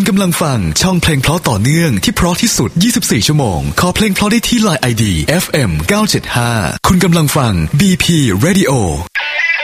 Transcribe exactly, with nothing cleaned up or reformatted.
กำลังฟังช่องเพลงเพราะต่อเนื่องที่เพราะที่สุดยี่สิบสี่ชั่วโมงขอเพลงเพราะได้ที่ ไลน์ ไอ ดี เอฟ เอ็ม เก้าเจ็ดห้าคุณกำลังฟัง บี พี Radio